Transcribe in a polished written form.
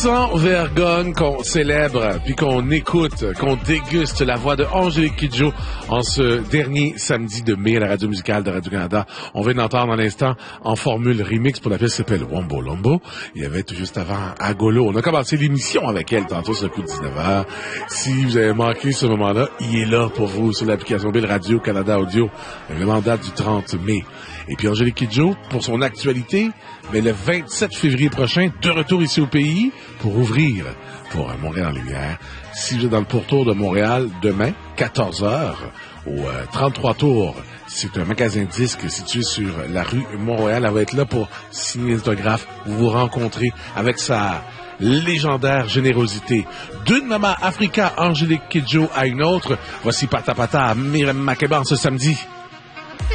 sans vergogne qu'on célèbre, puis qu'on écoute, qu'on déguste la voix de Angélique Kidjo en ce dernier samedi de mai à la radio musicale de Radio-Canada. On vient d'entendre un instant en formule remix pour la pièce qui s'appelle Wombo Lombo. Il y avait tout juste avant Agolo. On a commencé l'émission avec elle tantôt sur le coup de 19h. Si vous avez manqué ce moment-là, il est là pour vous sur l'application Bill Radio-Canada Audio. Le mandat du 30 mai. Et puis Angélique Kidjo, pour son actualité, mais le 27 février prochain, de retour ici au pays pour ouvrir pour Montréal en Lumière. Si vous êtes dans le pourtour de Montréal, demain, 14h, au 33 Tours, c'est un magasin de disques situé sur la rue Montréal. Elle va être là pour signer les autographes, vous rencontrer avec sa légendaire générosité. D'une Mama Africa, Angélique Kidjo à une autre. Voici Pata Pata à Myriam Makeba ce samedi.